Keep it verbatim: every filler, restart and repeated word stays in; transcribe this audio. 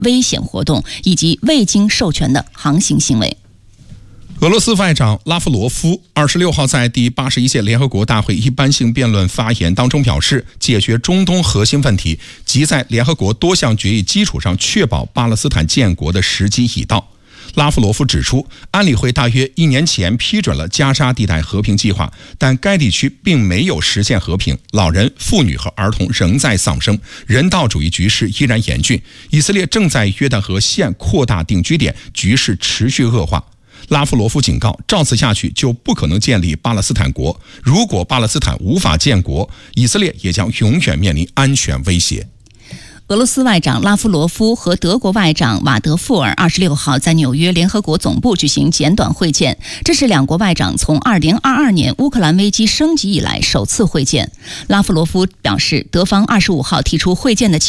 危险活动以及未经授权的航行行为。 俄罗斯外长拉夫罗夫二十六号在第八十一届联合国大会一般性辩论发言当中表示，解决中东核心问题及在联合国多项决议基础上确保巴勒斯坦建国的时机已到。拉夫罗夫指出，安理会大约一年前批准了加沙地带和平计划，但该地区并没有实现和平，老人、妇女和儿童仍在丧生，人道主义局势依然严峻。以色列正在约旦河西岸扩大定居点，局势持续恶化。拉夫罗夫警告，照此下去就不可能建立巴勒斯坦国。如果巴勒斯坦无法建国，以色列也将永远面临安全威胁。 俄罗斯外长拉夫罗夫和德国外长瓦德富尔二十六号在纽约联合国总部举行简短会见，这是两国外长从二零二二年乌克兰危机升级以来首次会见。拉夫罗夫表示，德方二十五号提出会见的